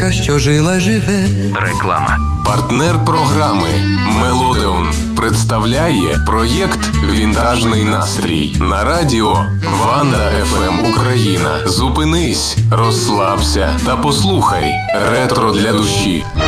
Українка, що жила, живе. Реклама. Партнер програми «Мелодеон» представляє проєкт «Вінтажний настрій» на радіо Ванда ФМ Україна. Зупинись, розслабся та послухай ретро для душі.